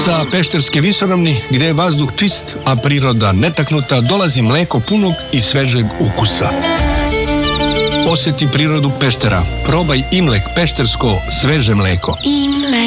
Sa Pešterske visoravni, gde je vazduh čist, a priroda netaknuta, dolazi mleko punog i svežeg ukusa. Osjeti prirodu Peštera. Probaj Imlek, peštersko sveže mleko.